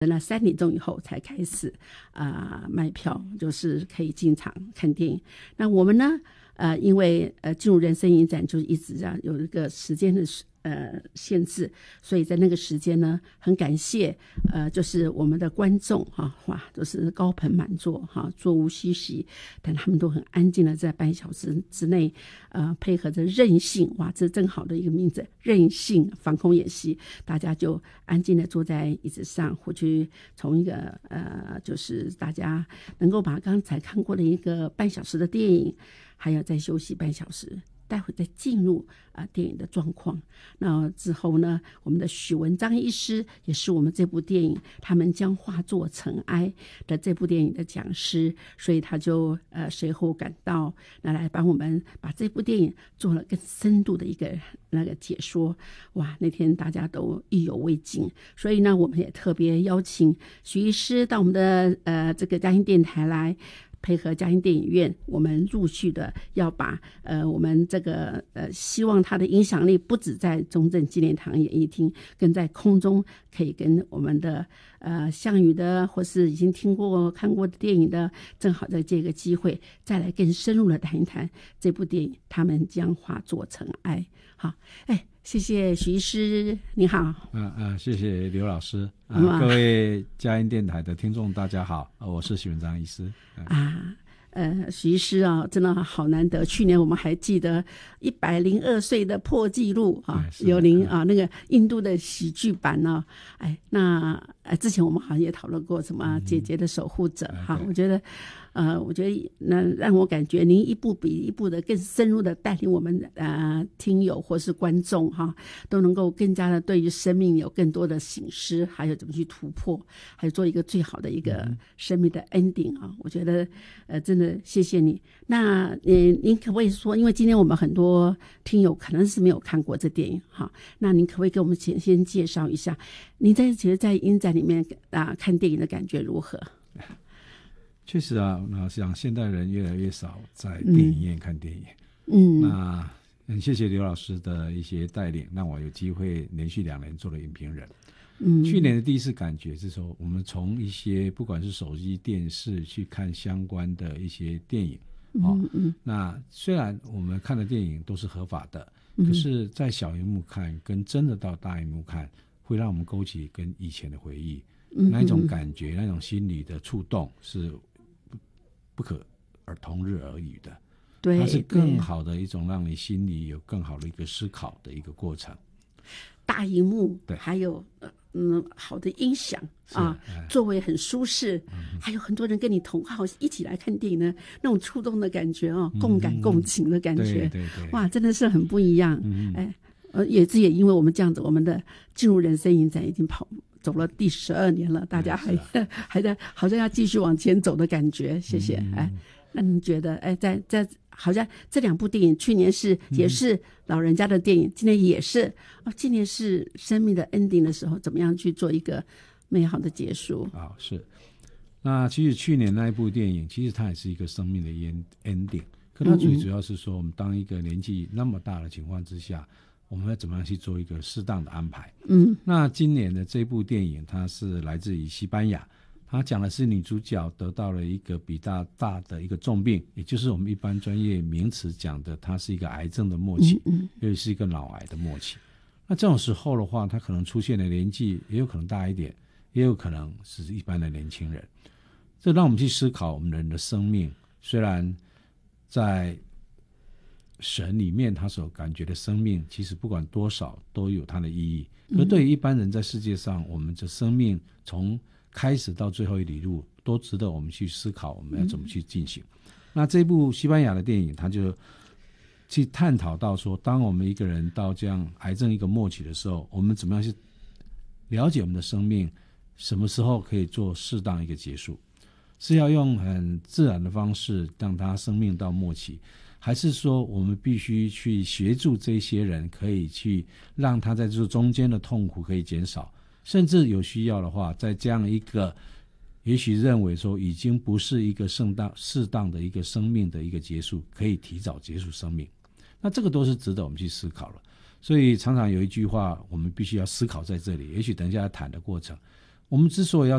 等到3点钟以后才开始卖票，就是可以进场看电影。那我们呢因为进入人生影展就是一直这样有一个时间的限制，所以在那个时间呢，很感谢就是我们的观众哇，都是高朋满座座无虚席，但他们都很安静的在半小时之内配合着任性，哇，这正好的一个名字，任性防空演习，大家就安静的坐在椅子上，或去从一个就是大家能够把刚才看过的一个半小时的电影，还要再休息半小时，待会再进入电影的状况。那之后呢，我们的许文章医师也是我们这部电影他们将化作尘埃的这部电影的讲师，所以他就随后赶到来帮我们把这部电影做了更深度的一个那个解说。哇，那天大家都意犹未尽，所以呢，我们也特别邀请许医师到我们的这个嘉兴电台来。配合嘉兴电影院，我们陆续的要把我们这个希望它的影响力不止在中正纪念堂演艺厅，更在空中可以跟我们的项羽的或是已经听过看过的电影的，正好在这个机会再来更深入的谈一谈这部电影，他们将化作尘埃。好，谢谢许医师，你好。 谢谢刘老师。各位嘉音电台的听众大家好，我是许文章医师。 许医师真的好难得。去年我们还记得102岁的破纪录有您那个印度的喜剧版呢。那之前我们好像也讨论过什么姐姐的守护者我觉得那让我感觉您一步比一步的更深入的带领我们听友或是观众都能够更加的对于生命有更多的省思，还有怎么去突破，还有做一个最好的一个生命的 ending 我觉得真的谢谢你。那您可不可以说，因为今天我们很多听友可能是没有看过这电影那您可不可以给我们先介绍一下您其实在影展里面看电影的感觉如何？ 确实像现代人越来越少在电影院看电影。那很谢谢刘老师的一些带领，让我有机会连续2年做了影评人。去年的第一次感觉是说，我们从一些不管是手机、电视去看相关的一些电影那虽然我们看的电影都是合法的，可是在小荧幕看跟真的到大荧幕看，会让我们勾起跟以前的回忆，那一种感觉，那种心理的触动是不可同日而语的。对，它是更好的一种让你心里有更好的一个思考的一个过程。 大荧幕还有好的音响座位很舒适还有很多人跟你同好一起来看电影呢，那种触动的感觉共感共情的感觉，对，哇，真的是很不一样。也因为我们这样子，我们的进入人生影展已经走了第12年了，大家还在好像要继续往前走的感觉。谢谢。那你觉得在好像这2部电影，去年也是老人家的电影，今年也是今年是生命的 ending 的时候，怎么样去做一个美好的结束？ 是。那其实去年那一部电影，其实它也是一个生命的 ending， 可它最主要是说，我们当一个年纪那么大的情况之下，我们要怎么样去做一个适当的安排。那今年的这部电影，它是来自于西班牙，它讲的是女主角得到了一个比较大的一个重病，也就是我们一般专业名词讲的，它是一个癌症的末期，又是一个脑癌的末期。那这种时候的话，它可能出现的年纪也有可能大一点，也有可能是一般的年轻人。这让我们去思考，我们人的生命虽然在神里面他所感觉的生命，其实不管多少都有它的意义。可对于一般人在世界上，我们的生命从开始到最后一里路，都值得我们去思考我们要怎么去进行。那这部西班牙的电影，它就去探讨到说，当我们一个人到这样癌症一个末期的时候，我们怎么样去了解我们的生命，什么时候可以做适当一个结束，是要用很自然的方式让他生命到末期，还是说我们必须去协助这些人，可以去让他在这中间的痛苦可以减少，甚至有需要的话，在这样一个也许认为说已经不是一个适当的一个生命的一个结束，可以提早结束生命。那这个都是值得我们去思考了。所以常常有一句话我们必须要思考在这里，也许等一下谈的过程， 我们之所以要